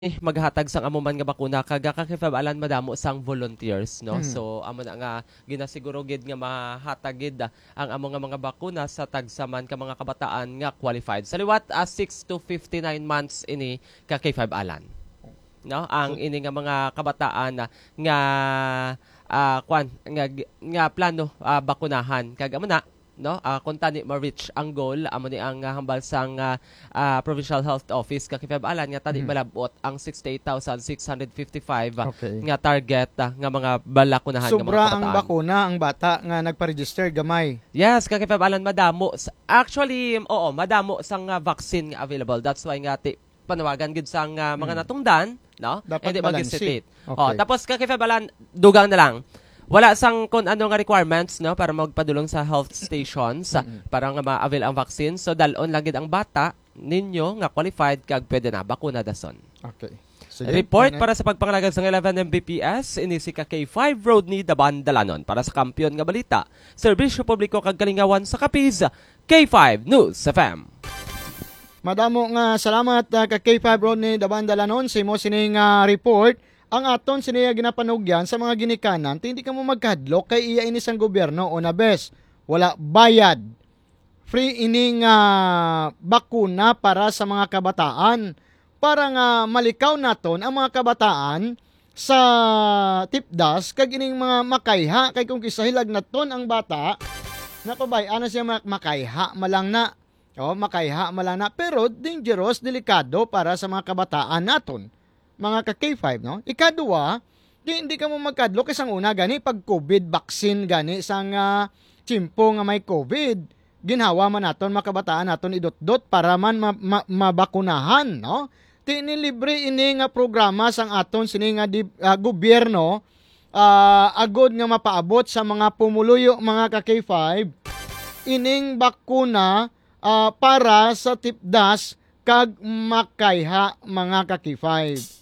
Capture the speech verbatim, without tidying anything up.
Eh, maghatag sang amo man nga bakuna kaga kakifabalan madamo sang volunteers no. Mhm. So amo na nga ginasiguro gid nga mahatag gid ah, ang amo nga mga bakuna sa tagsaman ka mga kabataan nga qualified. Sa liwat as six to fifty-nine months ini kakifabalan. No, ang ini nga mga kabataan na nga ah, kwan nga nga plano ah, bakunahan kag amo na no uh, kung tani ma-reach ang goal amo ni ang uh, hambal sang uh, uh, Provincial Health Office kakifabalan nga tani Mhm. malabot ang sixty-eight thousand six hundred fifty-five uh, Okay. nga target uh, nga mga balakunahan nga mga Sobra ang kabataan. bakuna ang bata nga nagpa-register gamay. Yes, kakifabalan madamo. S- Actually, um, oo, madamo sang uh, vaccine nga available. That's why nga ti panawagan gid sang uh, mga Mm. natungdan, no? Dapat Hindi balanse. mag-hesitate. Okay. Oh, tapos kakifabalan dugang na lang. Wala sang kung ano nga requirements no para magpadulong sa health stations Mm-mm. para nga ma-avail ang vaccine. So dalon lang gid ang bata ninyo nga qualified kag pwede na bakuna dason. Okay. Sige. Report Ano- para sa pagpangalagan sa eleven M B P S ini si ka K five Rodney Daban Dalanon para sa kampiyon nga balita. Serbisyo publiko kag kalingawan sa Capiz. K five News F M. Madamo nga salamat uh, ka K five Rodney Dabandalanon sa imo sining uh, report. Ang aton siniya ginapanugyan sa mga ginikanan, ti hindi ka mo magkadlok kay iya inis ang gobyerno o na bes. Wala bayad. Free ining uh, bakuna para sa mga kabataan. Para nga malikaw naton ang mga kabataan sa tipdas kag ining mga makayha kay kung kisahilag naton ang bata nakabay ana siya mak- makayha malang na. O, makayha malang na. Pero dangerous, delikado para sa mga kabataan naton. Mga ka K five, no? Ikaduwa, di hindi ka mo magkadlo kasi ang una gani pag COVID vaccine gani sang uh, chimpo nga may COVID. Ginhawa man naton mga kabataan naton idot-dot para man ma- ma- mabakunahan, no? Ti ni libre ini nga programa sang aton sini nga di, uh, gobyerno uh, agod nga mapaabot sa mga pumuluyo mga ka K five ining bakuna uh, para sa tipdas kag makayha mga ka K five.